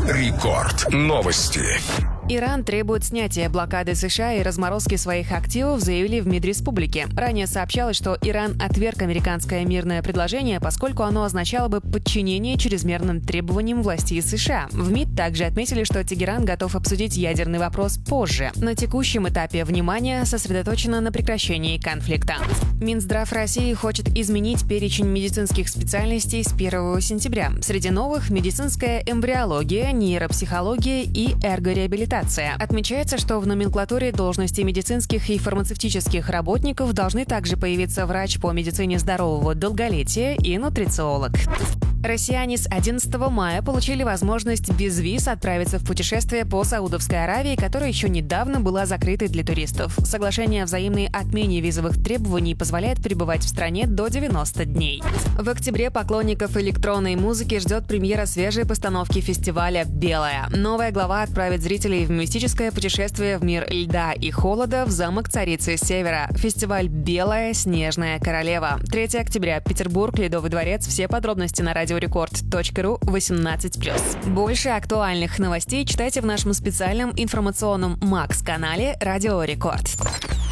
Рекорд. Новости. Иран требует снятия блокады США и разморозки своих активов, заявили в МИД республики. Ранее сообщалось, что Иран отверг американское мирное предложение, поскольку оно означало бы подчинение чрезмерным требованиям властей США. В МИД также отметили, что Тегеран готов обсудить ядерный вопрос позже. На текущем этапе внимание сосредоточено на прекращении конфликта. Минздрав России хочет изменить перечень медицинских специальностей с 1 сентября. Среди новых – медицинская эмбриология, нейропсихология и эргореабилитация. Отмечается, что в номенклатуре должностей медицинских и фармацевтических работников должны также появиться врач по медицине здорового долголетия и нутрициолог. Россияне с 11 мая получили возможность без виз отправиться в путешествие по Саудовской Аравии, которая еще недавно была закрытой для туристов. Соглашение о взаимной отмене визовых требований позволяет пребывать в стране до 90 дней. В октябре поклонников электронной музыки ждет премьера свежей постановки фестиваля «Белая». Новая глава отправит зрителей в мистическое путешествие в мир льда и холода в замок Царицы Севера. Фестиваль «Белая. Снежная королева». 3 октября. Петербург. Ледовый дворец. Все подробности на радиорекорд.ру 18+. Больше актуальных новостей читайте в нашем специальном информационном Макс-канале «Радио Рекорд».